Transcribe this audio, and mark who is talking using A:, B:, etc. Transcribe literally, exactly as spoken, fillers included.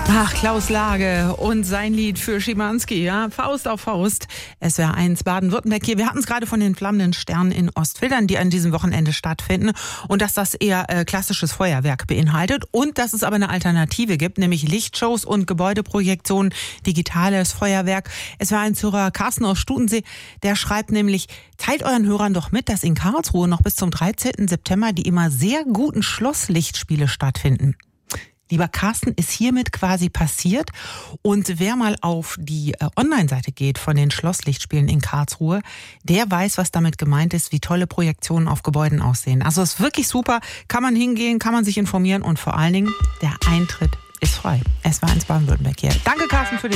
A: Ach, Klaus Lage und sein Lied für Schimanski, ja, Faust auf Faust. S W R eins Baden-Württemberg hier. Wir hatten es gerade von den flammenden Sternen in Ostfildern, die an diesem Wochenende stattfinden, und dass das eher äh, klassisches Feuerwerk beinhaltet und dass es aber eine Alternative gibt, nämlich Lichtshows und Gebäudeprojektionen, digitales Feuerwerk. S W R eins Hörer Carsten aus Stutensee, der schreibt nämlich: Teilt euren Hörern doch mit, dass in Karlsruhe noch bis zum dreizehnten September die immer sehr guten Schlosslichtspiele stattfinden. Lieber Carsten, ist hiermit quasi passiert. Und wer mal auf die äh, Online-Seite geht von den Schlosslichtspielen in Karlsruhe, der weiß, was damit gemeint ist, wie tolle Projektionen auf Gebäuden aussehen. Also ist wirklich super, kann man hingehen, kann man sich informieren und vor allen Dingen, der Eintritt ist frei. S W R eins Baden-Württemberg hier. Danke, Carsten, für die